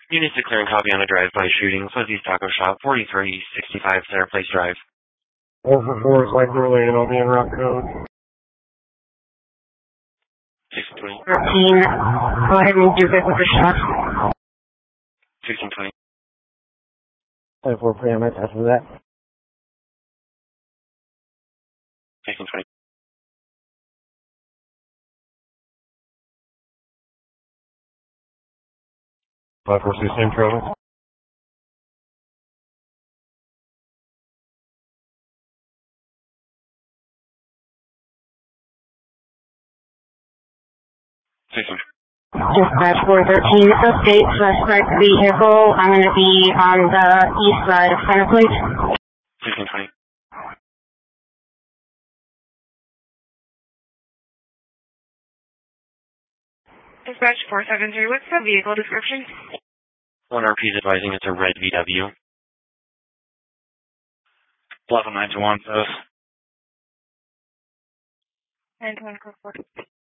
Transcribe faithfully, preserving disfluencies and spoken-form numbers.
Units declaring copy on a drive-by shooting. Fuzzy's Taco Shop, forty-three sixty-five Center Place Drive. four for four is like early and I'll be in route code. six twenty. thirteen, go ahead and do business with shop. sixteen twenty. twenty-four preeminence after that. sixteen twenty. five four six, same trailer. sixteen. Dispatch four thirteen, update suspect vehicle. I'm going to be on the east side of Center Place. sixteen twenty. Dispatch four seven three, what's the vehicle description? one R P is advising it's a red V W. eleven nine two one, post. nine two one,